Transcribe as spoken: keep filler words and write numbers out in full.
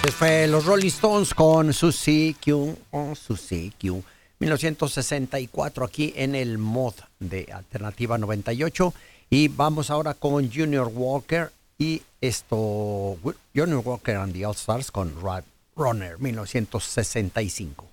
Fue los Rolling Stones con Susie Q, oh, Susie Q, mil novecientos sesenta y cuatro aquí en el mod de Alternativa noventa y ocho. Y vamos ahora con Junior Walker y esto, Junior Walker and the All Stars con Rod Runner, mil novecientos sesenta y cinco.